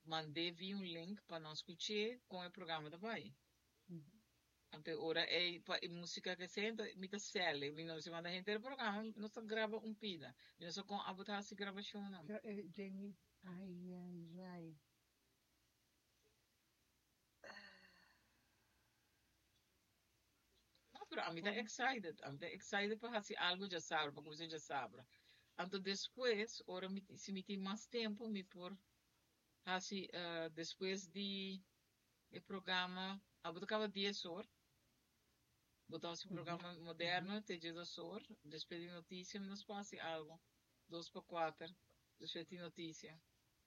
mandei via um link para nós escutar com o programa da Bahia. Uhum. Então, ora é música que senta, me tá cele, me não se manda gente do programa, nós grava um pida, nós com a botar essa gravação não. Jamie, ai, ai, ai. Não, pero a mim tá excited, a mim tá excited para fazer algo já sabe, para começar já sabe. Então depois, ora se me tem mais tempo, me por assim, depois de o programa, a botar 10 horas. Botar esse Uhum. programa moderno, te diz a sor, despedir notícia, nos passe algo. 2 para 4, despedir notícia.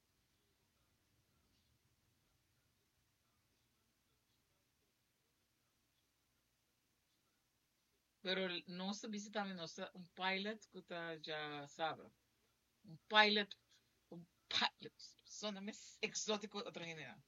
Pero nós visitamos nossa um pilot que tá já sabe. Um pilot, um pilot. Sona mais exótico outra maneira.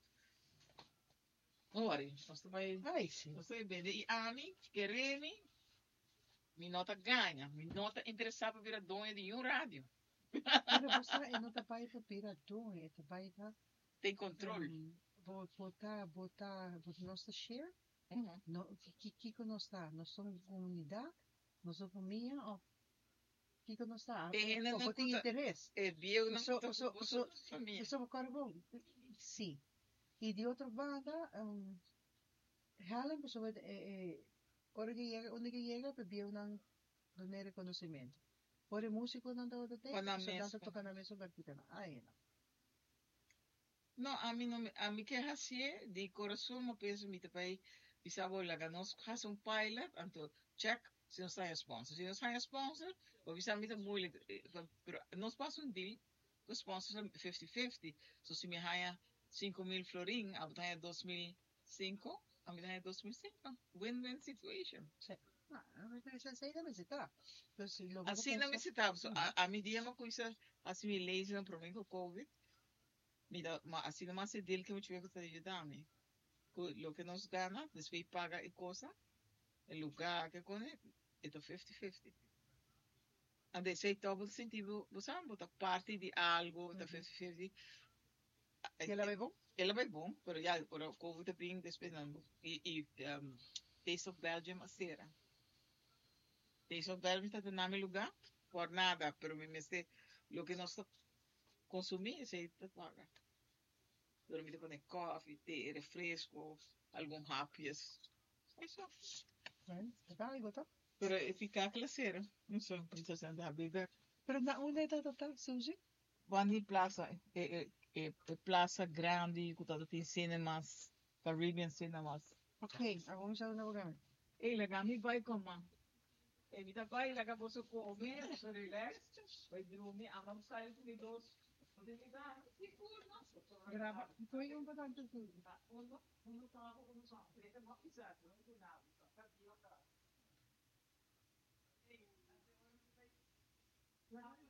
Ora, nós também, Ai, sim. nós também bem. E a mim, querendo, me nota ganha, me nota interessava vir a dona de um rádio. Pero você não tá para ir para tu, é tá para ir Tem controle. vou botar nossa share. Uhum. No, que nós está? Nós somos comunidade, nós somos família, ou que nós está? Tem Ou não tem conta, interesse? é bio, Eu não sou, conta eu com sou, eu sou, família. eu sou bom, sim. E de outra banda, Helen, pessoa, onde que chega, bebeu não donar reconhecimento. Por músico não dá outra Para na só dá mesma. tocar na mesa partida. Aí não. Não, a mim não, a mim que é assim, de coração, uma pessoa me vai, bisabo lá, nós faz um pilot, então, check, se nós tem sponsor. Se nós tem sponsor, o bisabo me tá muito, nós passamos um deal, o sponsor é 50-50, so se me ganha 5.000 florin, a botar 2.005, a mim ganha 2.005, win-win situation. Não, mas já sei da mesa, tá? Assim não me citava, a medida uma coisa, assim me leis não problema com o COVID, me dá, assim não mais dele que eu tive que ajudar me. Lo que nos gana, después paga y cosa, el lugar que con esto 50-50. Ande se todo sentido, você bota parte de algo, da 50-50. Que ela vai bom? Ela vai bom, pero já, por o COVID também despendendo. E Taste of Belgium a cera. Taste of Belgium está na meu lugar, por nada, pero me meste, lo que nós consumir, se te paga. Dormir com coffee, té, refresco, algum rápidos. Isso. Tá, igual tá. Pero ficar claseira. Não sou precisa da vida. Pero na onde tá, Suzy? Vandi Plaza, Plaza Grande, que tem cinemas, Caribbean Cinemas. Ok, vamos já no lugar. E legal, me vai como. E me dá vai, legal, você comer, você relax, vai dormir, a mão sai com dois. Grava. Foi um botão de tudo. Não estava com som, ele é muito exato, não tem nada. Tá